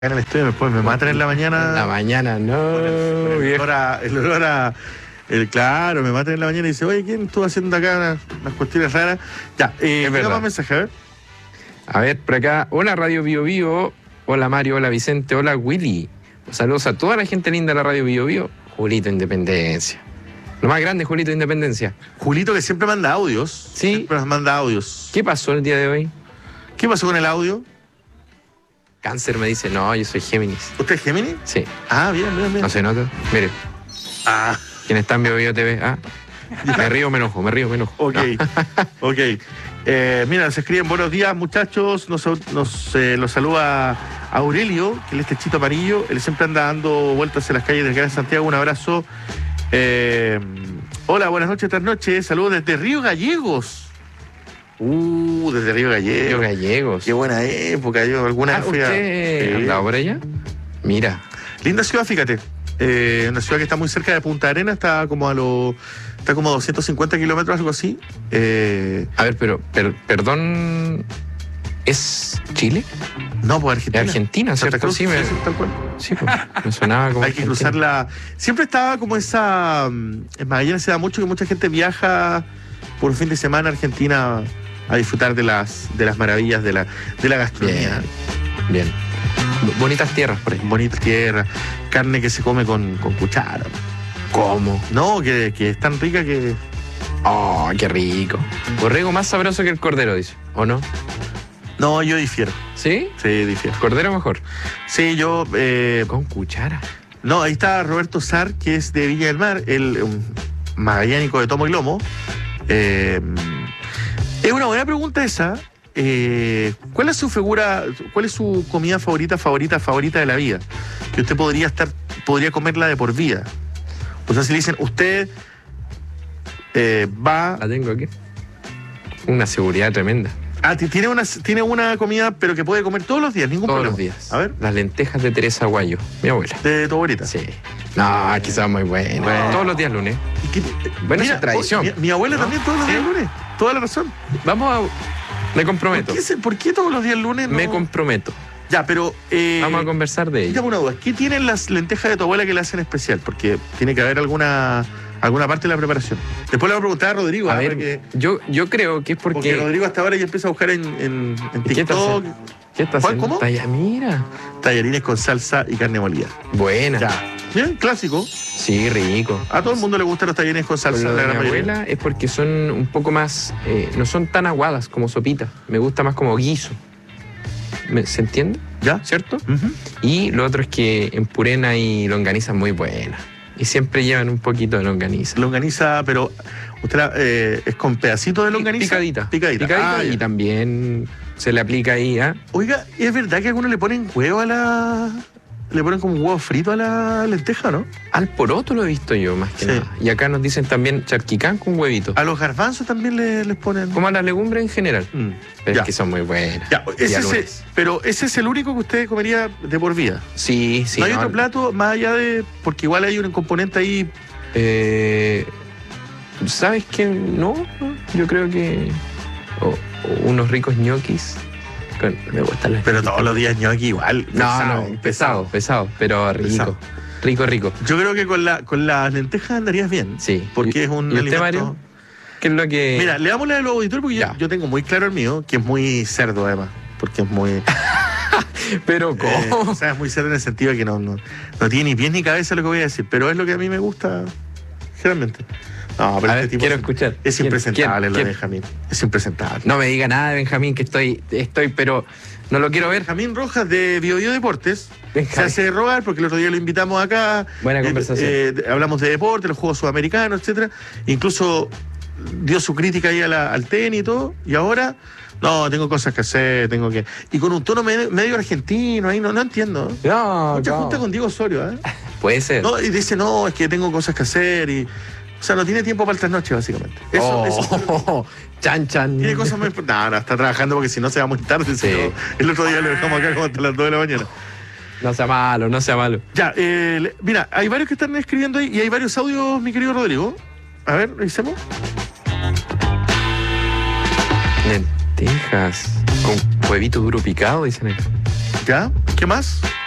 En el estudio después me matan en la mañana. En la mañana, no. El olor a. Claro, me matan en la mañana y dice, oye, ¿quién estuvo haciendo acá unas cuestiones raras? Ya, tengo más mensajes, a ver. A ver, por acá. Hola, Radio Bio Bio. Hola, Mario. Hola, Vicente. Hola, Willy. Saludos a toda la gente linda de la Radio Bio Bio. Julito Independencia. Lo más grande, Julito Independencia. Julito, que siempre manda audios. Sí. Siempre nos manda audios. ¿Qué pasó el día de hoy? ¿Qué pasó con el audio? Cáncer me dice, no, yo soy Géminis. ¿Usted es Géminis? Sí. Ah, bien. No se nota. Mire. Ah. ¿Quién está en Bio Bio TV? Ah. Me río, me enojo. Ok, no. Ok. Mira, se escriben buenos días, muchachos. Nos saluda Aurelio, que él es techito amarillo. Él siempre anda dando vueltas en las calles del Gran Santiago. Un abrazo. Hola, buenas noches, noches. Saludos desde Río Gallegos. Desde Río Gallegos. Río Gallegos. Qué buena época. Yo alguna vez fui a... ¿Usted andaba por allá? Mira. Linda ciudad, fíjate. Una ciudad que está muy cerca de Punta Arenas, está como a 250 kilómetros, algo así. A ver, pero, perdón, ¿es Chile? No, pues Argentina. Es Argentina, ¿cierto? Cruz, sí, tal cual. Sí, pues, me sonaba como hay que cruzarla. Siempre estaba como esa... En Magallanes se da mucho que mucha gente viaja por un fin de semana a Argentina a disfrutar de las maravillas de la gastronomía. Bien. Bonitas tierras por ahí. Bonitas tierras. Carne que se come con cuchara. ¿Cómo? No, que es tan rica que... Oh, qué rico. Borrego más sabroso que el cordero, dice. ¿O no? No, yo difiero. ¿Sí? Sí, difiero. ¿Cordero mejor? Sí, yo... Con cuchara. No, ahí está Roberto Sar, que es de Viña del Mar, un magallánico de tomo y lomo. Es una buena pregunta esa. ¿Cuál es su comida favorita de la vida? Que usted podría comerla de por vida. O sea, si le dicen, usted va... La tengo aquí. Una seguridad tremenda. Ah, tiene una comida, pero que puede comer todos los días, ningún problema. Todos los días. A ver. Las lentejas de Teresa Aguayo, mi abuela. ¿De tu abuelita? Sí. No, quizás muy buenas. Bueno. Todos los días lunes. Bueno, esa es tradición. Mi abuela ¿no? también todos los días lunes. Toda la razón. Vamos a... Me comprometo. ¿Por qué todos los días lunes no? Me comprometo. Ya, pero... Vamos a conversar de ello. Tengo una duda. ¿Qué tienen las lentejas de tu abuela que le hacen especial? Porque tiene que haber alguna parte de la preparación. Después le voy a preguntar a Rodrigo. A ver, yo creo que es porque Rodrigo hasta ahora ya empieza a buscar en TikTok. ¿Qué está haciendo? ¿Cómo? Mira. Tallarines con salsa y carne molida. Buena. Ya. Bien, clásico. Sí, rico. A todo el mundo le gustan los tallarines con salsa. Lo de mi abuela es porque son un poco más... no son tan aguadas como sopitas. Me gusta más como guiso. ¿Se entiende? ¿Ya? ¿Cierto? Uh-huh. Y lo otro es que en Purena hay longanizas muy buenas. Y siempre llevan un poquito de longaniza. Longaniza, pero usted es con pedacitos de longaniza. Picadita. Y también se le aplica ahí, ¿ah? Oiga, ¿es verdad que algunos le ponen huevo le ponen como un huevo frito a la lenteja, ¿no? Al poroto lo he visto yo, más que nada. Y acá nos dicen también charquicán con huevito. A los garbanzos también les ponen... Como a la legumbre en general. Pero es que son muy buenas. Ya, pero ese es el único que usted comería de por vida. Sí. ¿No hay otro plato más allá de...? Porque igual hay un componente ahí... ¿Sabes qué? No, yo creo que... unos ricos ñoquis. Me gustan las... Pero todos los días ñoqui igual. Pesado, pero rico. Pesado. Rico. Yo creo que con las lentejas andarías bien. Sí. Porque es un ¿Y alimento... usted, Mario? ¿Qué es lo que...? Mira, leámosle a los auditores porque yo tengo muy claro el mío, que es muy cerdo además. Porque es muy... ¿Pero cómo? O sea, es muy cerdo en el sentido de que no tiene ni pies ni cabeza lo que voy a decir. Pero es lo que a mí me gusta generalmente. No, pero este tipo quiero escuchar. Es impresentable lo de ¿Quién? Benjamín. Es impresentable. No me diga nada de Benjamín, que estoy, pero no lo quiero ver. Benjamín Rojas de Bio Bio Deportes. Benjamín. Se hace rogar porque el otro día lo invitamos acá. Buena conversación. Hablamos de deporte, los Juegos Sudamericanos, etcétera. Incluso dio su crítica ahí al tenis y todo. Y ahora, no, tengo cosas que hacer, Y con un tono medio argentino ahí, no entiendo. Mucha junta con Diego Osorio, ¿eh? Puede ser. No, y dice, no, es que tengo cosas que hacer y... O sea, no tiene tiempo para el trasnoche, básicamente. Eso Chan. Tiene cosas muy importantes. No, está trabajando porque si no se va muy tarde. Sí. El otro día lo dejamos acá como hasta las 2 de la mañana. No sea malo. Ya, mira, hay varios que están escribiendo ahí y hay varios audios, mi querido Rodrigo. A ver, revisemos. Lentejas con huevito duro picado, dicen acá. ¿Ya? ¿Qué más?